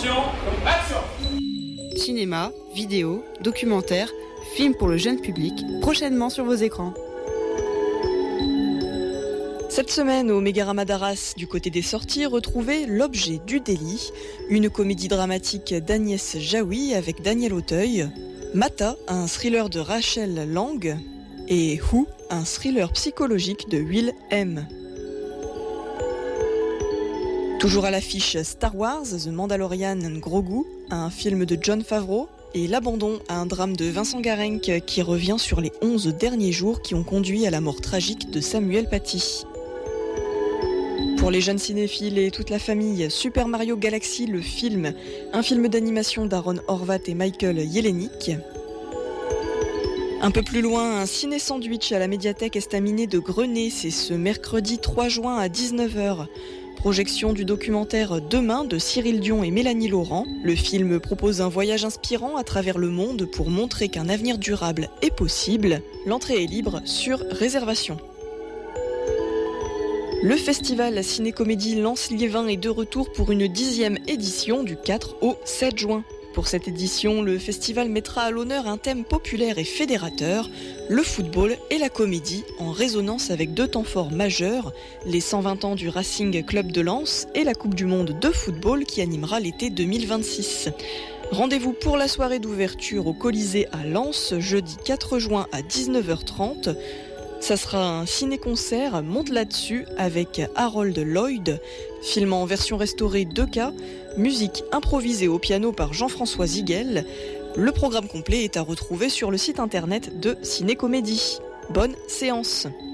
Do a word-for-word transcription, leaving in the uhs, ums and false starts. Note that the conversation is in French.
Attention, action! Cinéma, vidéo, documentaire, films pour le jeune public, prochainement sur vos écrans. Cette semaine, au Mégarama d'Arras, du côté des sorties, retrouvez L'Objet du délit, une comédie dramatique d'Agnès Jaoui avec Daniel Auteuil, Mata, un thriller de Rachel Lang, et Who, un thriller psychologique de Will M. Toujours à l'affiche Star Wars, The Mandalorian and Grogu, un film de Jon Favreau, et L'Abandon, un drame de Vincent Garenc qui revient sur les onze derniers jours qui ont conduit à la mort tragique de Samuel Paty. Pour les jeunes cinéphiles et toute la famille, Super Mario Galaxy, le film, un film d'animation d'Aaron Horvat et Michael Jelenic. Un peu plus loin, un ciné-sandwich à la médiathèque estaminet de Grenay, c'est ce mercredi trois juin à dix-neuf heures. Projection du documentaire Demain de Cyril Dion et Mélanie Laurent. Le film propose un voyage inspirant à travers le monde pour montrer qu'un avenir durable est possible. L'entrée est libre sur réservation. Le festival Ciné-Comédie Lens-Liévin est de retour pour une dixième édition du quatre au sept juin. Pour cette édition, le festival mettra à l'honneur un thème populaire et fédérateur, le football et la comédie, en résonance avec deux temps forts majeurs, les cent vingt ans du Racing Club de Lens et la Coupe du Monde de football qui animera l'été deux mille vingt-six. Rendez-vous pour la soirée d'ouverture au Colisée à Lens, jeudi quatre juin à dix-neuf heures trente. Ça sera un ciné-concert Monte là-dessus avec Harold Lloyd, film en version restaurée deux K, musique improvisée au piano par Jean-François Ziguel. Le programme complet est à retrouver sur le site internet de Ciné-Comédie. Bonne séance!